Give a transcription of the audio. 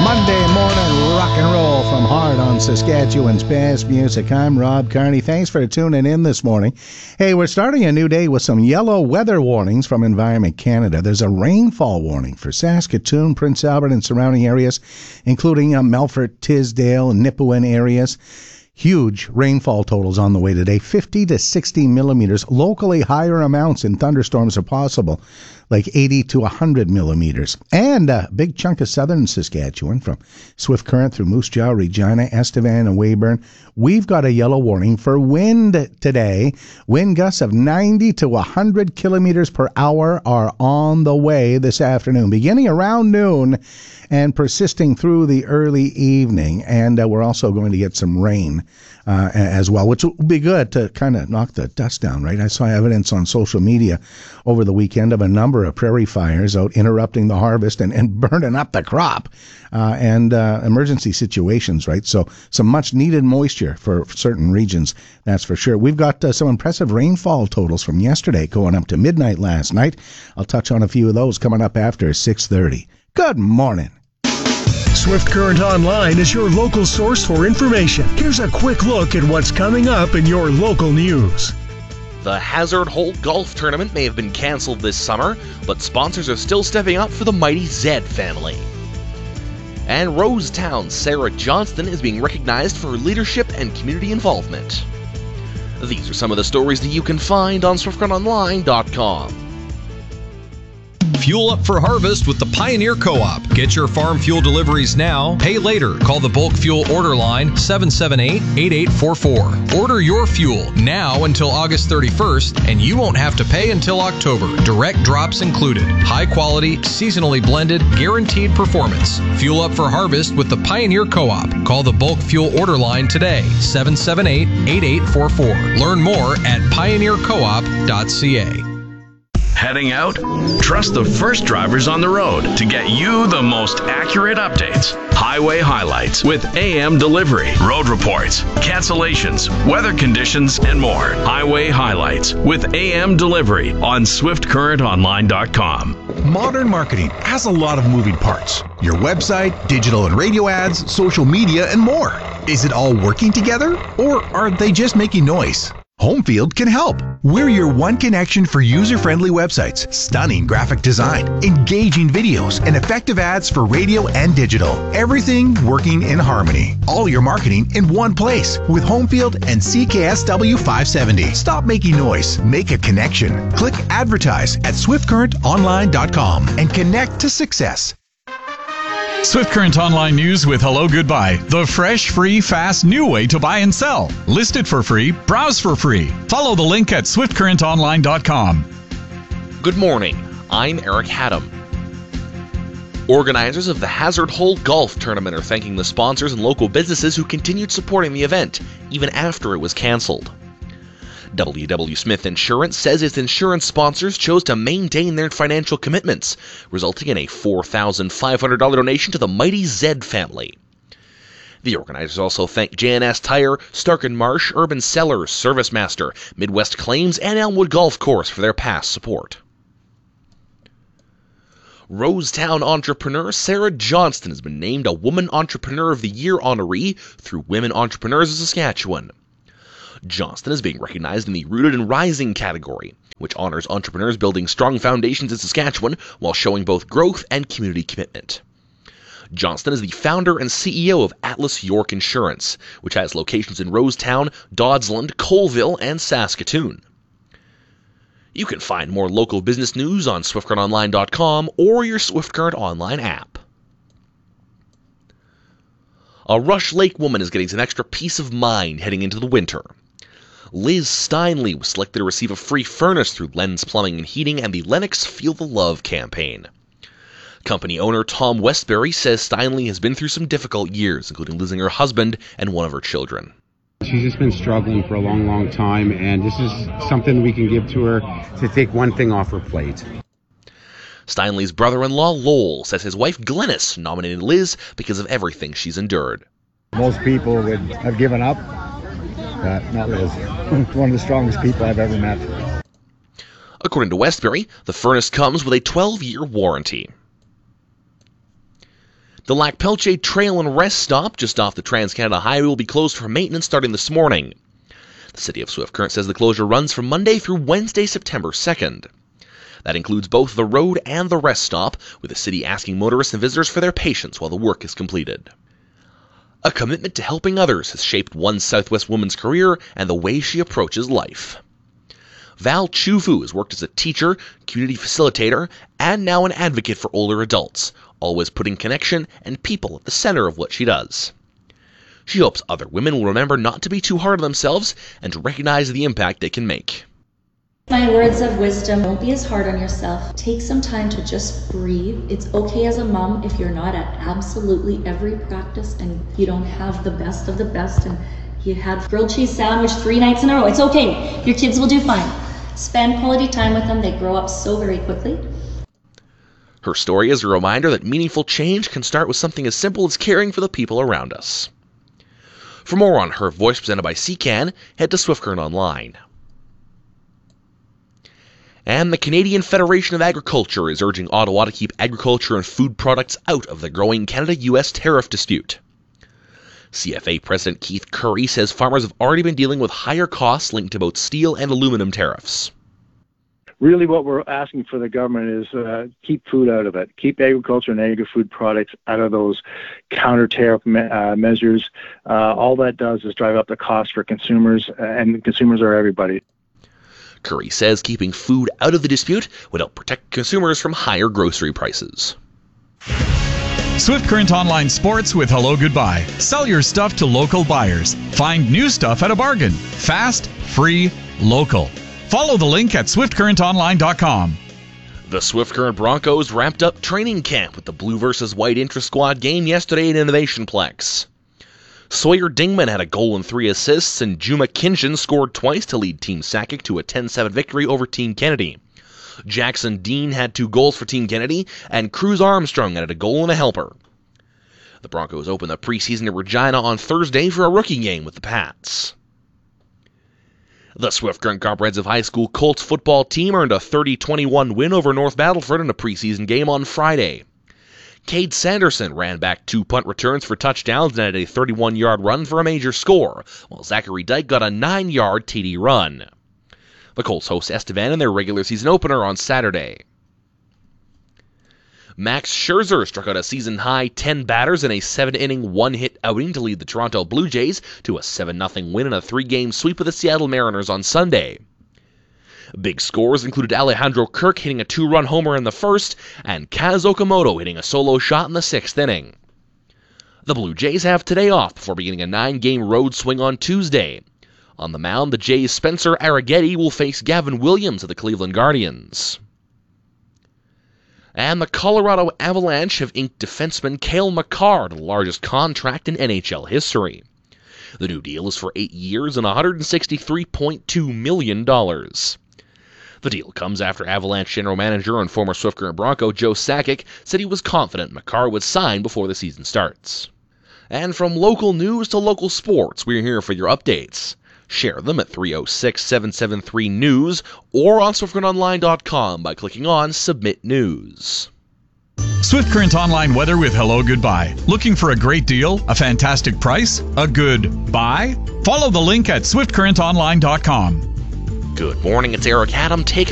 Monday morning rock and roll from Hard on Saskatchewan's best music. I'm Rob Carney. Thanks for tuning in this morning. Hey, we're starting a new day with some yellow weather warnings from Environment Canada. There's a rainfall warning for Saskatoon, Prince Albert, and surrounding areas, including Melfort, Tisdale, and Nipawin areas. Huge rainfall totals on the way today, 50 to 60 millimeters. Locally, higher amounts in thunderstorms are possible, like 80 to 100 millimeters. And a big chunk of southern Saskatchewan, from Swift Current through Moose Jaw, Regina, Estevan, and Weyburn. We've got a yellow warning for wind today. Wind gusts of 90 to 100 kilometers per hour are on the way this afternoon, beginning around noon and persisting through the early evening. And we're also going to get some rain as well, which will be good to kind of knock the dust down, right? I saw evidence on social media over the weekend of a number of prairie fires out interrupting the harvest and burning up the crop and emergency situations, right? So some much needed moisture for certain regions, that's for sure. We've got some impressive rainfall totals from yesterday going up to midnight last night. I'll touch on a few of those coming up after 6:30. Good morning. Swift Current Online is your local source for information. Here's a quick look at what's coming up in your local news. The Hazard Holt Golf Tournament may have been cancelled this summer, but sponsors are still stepping up for the mighty Zed family. And Rosetown's Sarah Johnston is being recognized for her leadership and community involvement. These are some of the stories that you can find on SwiftCurrentOnline.com. Fuel up for harvest with the Pioneer Co-op. Get your farm fuel deliveries now. Pay later. Call the bulk fuel order line 778-8844. Order your fuel now until August 31st, and you won't have to pay until October. Direct drops included. High quality, seasonally blended, guaranteed performance. Fuel up for harvest with the Pioneer Co-op. Call the bulk fuel order line today, 778-8844. Learn more at pioneercoop.ca. Heading out? Trust the first drivers on the road to get you the most accurate updates. Highway highlights with AM delivery, road reports, cancellations, weather conditions, and more. Highway highlights with AM delivery on SwiftCurrentOnline.com. Modern marketing has a lot of moving parts. Your website, digital and radio ads, social media, and more. Is it all working together, or are they just making noise? Homefield can help. We're your one connection for user-friendly websites, stunning graphic design, engaging videos, and effective ads for radio and digital. Everything working in harmony. All your marketing in one place with Homefield and CKSW 570. Stop making noise. Make a connection. Click Advertise at SwiftCurrentOnline.com and connect to success. Swift Current Online News with Hello Goodbye, the fresh, free, fast, new way to buy and sell. List it for free, browse for free. Follow the link at SwiftCurrentOnline.com. Good morning, I'm Eric Haddam. Organizers of the Hazard Holt Golf Tournament are thanking the sponsors and local businesses who continued supporting the event, even after it was cancelled. W.W. Smith Insurance says its insurance sponsors chose to maintain their financial commitments, resulting in a $4,500 donation to the mighty Zed family. The organizers also thank J&S Tire, Stark & Marsh, Urban Cellars, ServiceMaster, Midwest Claims, and Elmwood Golf Course for their past support. Rosetown entrepreneur Sarah Johnston has been named a Woman Entrepreneur of the Year honoree through Women Entrepreneurs of Saskatchewan. Johnston is being recognized in the Rooted and Rising category, which honors entrepreneurs building strong foundations in Saskatchewan while showing both growth and community commitment. Johnston is the founder and CEO of Atlas York Insurance, which has locations in Rosetown, Dodsland, Colville, and Saskatoon. You can find more local business news on SwiftCurrentOnline.com or your Swift Current Online app. A Rush Lake woman is getting some extra peace of mind heading into the winter. Liz Steinley was selected to receive a free furnace through Lens Plumbing and Heating and the Lennox Feel the Love campaign. Company owner Tom Westbury says Steinley has been through some difficult years, including losing her husband and one of her children. She's just been struggling for a long, long time, and this is something we can give to her to take one thing off her plate. Steinley's brother-in-law Lowell says his wife Glennis nominated Liz because of everything she's endured. Most people would have given up, but not Liz. One of the strongest people I've ever met. According to Westbury, the furnace comes with a 12-year warranty. The Lac Pelche Trail and Rest Stop just off the Trans-Canada Highway will be closed for maintenance starting this morning. The City of Swift Current says the closure runs from Monday through Wednesday, September 2nd. That includes both the road and the rest stop, with the city asking motorists and visitors for their patience while the work is completed. A commitment to helping others has shaped one Southwest woman's career and the way she approaches life. Val Chufu has worked as a teacher, community facilitator, and now an advocate for older adults, always putting connection and people at the center of what she does. She hopes other women will remember not to be too hard on themselves and to recognize the impact they can make. My words of wisdom: don't be as hard on yourself. Take some time to just breathe. It's okay as a mom if you're not at absolutely every practice and you don't have the best of the best and you had grilled cheese sandwich 3 nights in a row. It's okay. Your kids will do fine. Spend quality time with them. They grow up so very quickly. Her story is a reminder that meaningful change can start with something as simple as caring for the people around us. For more on Her Voice presented by CCAN, head to Swift Current Online. And the Canadian Federation of Agriculture is urging Ottawa to keep agriculture and food products out of the growing Canada-US tariff dispute. CFA President Keith Curry says farmers have already been dealing with higher costs linked to both steel and aluminum tariffs. Really what we're asking for the government is keep food out of it. Keep agriculture and agri-food products out of those counter-tariff measures. All that does is drive up the cost for consumers, and consumers are everybody. Curry says keeping food out of the dispute would help protect consumers from higher grocery prices. Swift Current Online Sports with Hello Goodbye. Sell your stuff to local buyers. Find new stuff at a bargain. Fast, free, local. Follow the link at swiftcurrentonline.com. The Swift Current Broncos wrapped up training camp with the Blue vs. White intra-squad game yesterday at Innovationplex. Sawyer Dingman had a goal and 3 assists, and Juma Kinshin scored twice to lead Team Sakic to a 10-7 victory over Team Kennedy. Jackson Dean had 2 goals for Team Kennedy, and Cruz Armstrong added a goal and a helper. The Broncos opened the preseason in Regina on Thursday for a rookie game with the Pats. The Swift Current Comprehensive High School Colts football team earned a 30-21 win over North Battleford in a preseason game on Friday. Cade Sanderson ran back 2 punt returns for touchdowns and had a 31-yard run for a major score, while Zachary Dyke got a 9-yard TD run. The Colts host Estevan in their regular season opener on Saturday. Max Scherzer struck out a season-high 10 batters in a 7-inning, 1-hit outing to lead the Toronto Blue Jays to a 7-0 win in a 3-game sweep of the Seattle Mariners on Sunday. Big scores included Alejandro Kirk hitting a 2-run homer in the first, and Kaz Okamoto hitting a solo shot in the 6th inning. The Blue Jays have today off before beginning a 9-game road swing on Tuesday. On the mound, the Jays' Spencer Arrighetti will face Gavin Williams of the Cleveland Guardians. And the Colorado Avalanche have inked defenseman Cale Makar to the largest contract in NHL history. The new deal is for 8 years and $163.2 million. The deal comes after Avalanche general manager and former Swift Current Bronco Joe Sakic said he was confident Makar would sign before the season starts. And from local news to local sports, we're here for your updates. Share them at 306-773-NEWS or on SwiftCurrentOnline.com by clicking on Submit News. Swift Current Online weather with Hello Goodbye. Looking for a great deal, a fantastic price, a good buy? Follow the link at SwiftCurrentOnline.com. Good morning, it's Eric Adam. Take